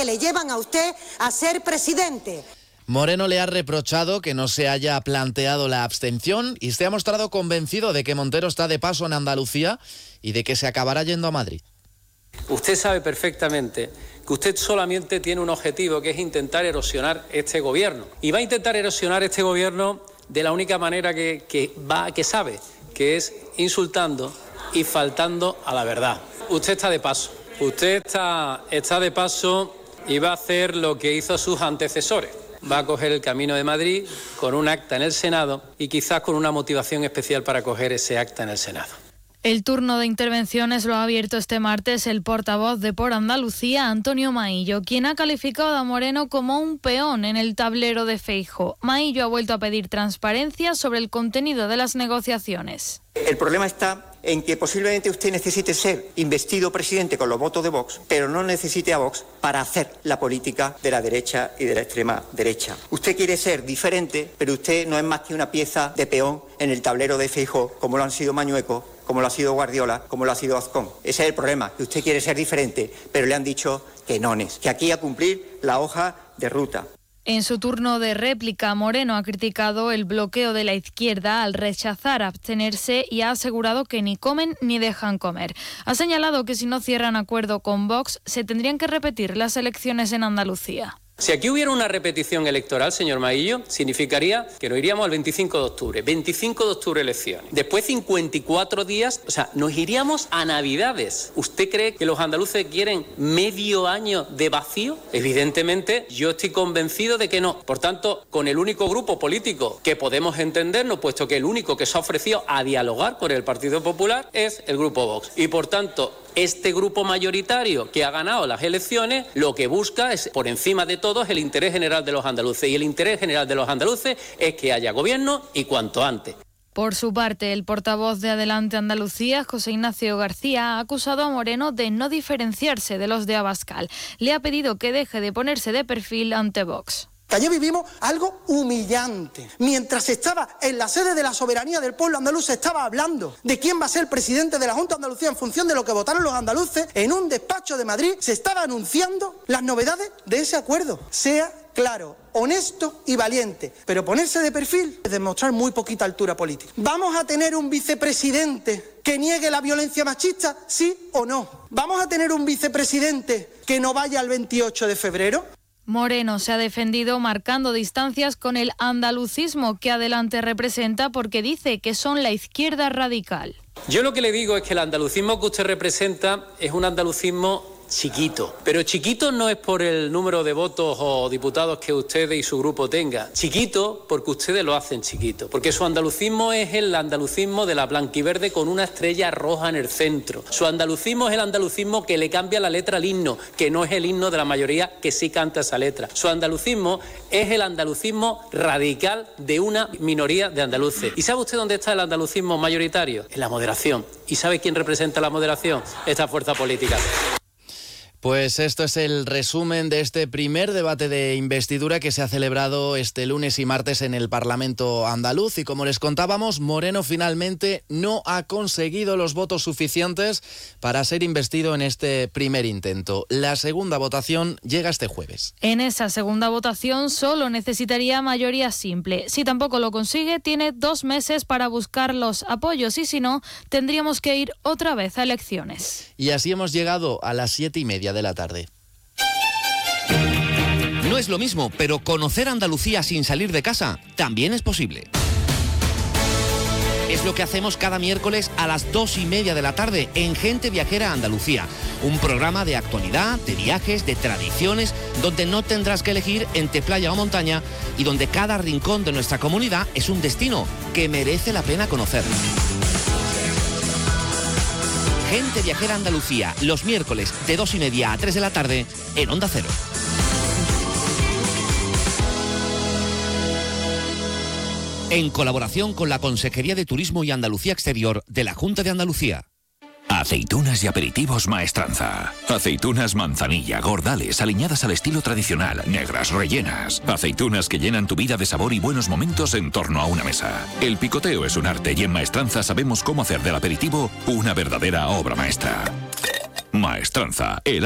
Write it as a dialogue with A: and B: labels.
A: que le llevan a usted a ser presidente.
B: Moreno le ha reprochado que no se haya planteado la abstención y se ha mostrado convencido de que Montero está de paso en Andalucía y de que se acabará yendo a Madrid.
C: Usted sabe perfectamente que usted solamente tiene un objetivo, que es intentar erosionar este gobierno. Y va a intentar erosionar este gobierno de la única manera que sabe, que es insultando y faltando a la verdad. Usted está de paso. Usted está de paso y va a hacer lo que hizo sus antecesores. Va a coger el camino de Madrid con un acta en el Senado y quizás con una motivación especial para coger ese acta en el Senado.
D: El turno de intervenciones lo ha abierto este martes el portavoz de Por Andalucía, Antonio Maillo, quien ha calificado a Moreno como un peón en el tablero de Feijóo. Maillo ha vuelto a pedir transparencia sobre el contenido de las negociaciones.
E: El problema está en que posiblemente usted necesite ser investido presidente con los votos de Vox, pero no necesite a Vox para hacer la política de la derecha y de la extrema derecha. Usted quiere ser diferente, pero usted no es más que una pieza de peón en el tablero de Feijóo, como lo han sido Mañueco, como lo ha sido Guardiola, como lo ha sido Azcón. Ese es el problema, que usted quiere ser diferente, pero le han dicho que no es, que aquí a cumplir la hoja de ruta.
D: En su turno de réplica, Moreno ha criticado el bloqueo de la izquierda al rechazar abstenerse y ha asegurado que ni comen ni dejan comer. Ha señalado que si no cierran acuerdo con Vox, se tendrían que repetir las elecciones en Andalucía.
C: Si aquí hubiera una repetición electoral, señor Maillo, significaría que nos iríamos al 25 de octubre. 25 de octubre elecciones. Después 54 días, nos iríamos a Navidades. ¿Usted cree que los andaluces quieren medio año de vacío? Evidentemente, yo estoy convencido de que no. Por tanto, con el único grupo político que podemos entendernos, puesto que el único que se ha ofrecido a dialogar con el Partido Popular es el grupo Vox. Y por tanto, este grupo mayoritario que ha ganado las elecciones lo que busca es, por encima de todo, el interés general de los andaluces. Y el interés general de los andaluces es que haya gobierno y cuanto antes.
D: Por su parte, el portavoz de Adelante Andalucía, José Ignacio García, ha acusado a Moreno de no diferenciarse de los de Abascal. Le ha pedido que deje de ponerse de perfil ante Vox.
F: Ayer vivimos algo humillante. Mientras estaba en la sede de la soberanía del pueblo andaluz, se estaba hablando de quién va a ser presidente de la Junta de Andalucía en función de lo que votaron los andaluces. En un despacho de Madrid se estaba anunciando las novedades de ese acuerdo. Sea claro, honesto y valiente, pero ponerse de perfil es demostrar muy poquita altura política. ¿Vamos a tener un vicepresidente que niegue la violencia machista, sí o no? ¿Vamos a tener un vicepresidente que no vaya al 28 de febrero?
D: Moreno se ha defendido marcando distancias con el andalucismo que Adelante representa porque dice que son la izquierda radical.
C: Yo lo que le digo es que el andalucismo que usted representa es un andalucismo chiquito, pero chiquito no es por el número de votos o diputados que ustedes y su grupo tengan. Chiquito porque ustedes lo hacen chiquito, porque su andalucismo es el andalucismo de la blanquiverde con una estrella roja en el centro. Su andalucismo es el andalucismo que le cambia la letra al himno, que no es el himno de la mayoría que sí canta esa letra. Su andalucismo es el andalucismo radical de una minoría de andaluces. ¿Y sabe usted dónde está el andalucismo mayoritario? En la moderación. ¿Y sabe quién representa la moderación? Esta fuerza política.
B: Pues esto es el resumen de este primer debate de investidura que se ha celebrado este lunes y martes en el Parlamento andaluz. Y como les contábamos, Moreno finalmente no ha conseguido los votos suficientes para ser investido en este primer intento. La segunda votación llega este jueves.
D: En esa segunda votación solo necesitaría mayoría simple. Si tampoco lo consigue, tiene 2 meses para buscar los apoyos y si no, tendríamos que ir otra vez a elecciones.
B: Y así hemos llegado a las 7:30 de la tarde.
G: No es lo mismo, pero conocer Andalucía sin salir de casa también es posible. Es lo que hacemos cada miércoles a las 2:30 de la tarde en Gente Viajera Andalucía. Un programa de actualidad, de viajes, de tradiciones, donde no tendrás que elegir entre playa o montaña y donde cada rincón de nuestra comunidad es un destino que merece la pena conocer. Gente Viajera Andalucía, los miércoles de 2:30 a 3 de la tarde en Onda Cero. En colaboración con la Consejería de Turismo y Andalucía Exterior de la Junta de Andalucía.
H: Aceitunas y aperitivos Maestranza. Aceitunas manzanilla, gordales, aliñadas al estilo tradicional, negras, rellenas. Aceitunas que llenan tu vida de sabor y buenos momentos en torno a una mesa. El picoteo es un arte y en Maestranza sabemos cómo hacer del aperitivo una verdadera obra maestra. Maestranza, el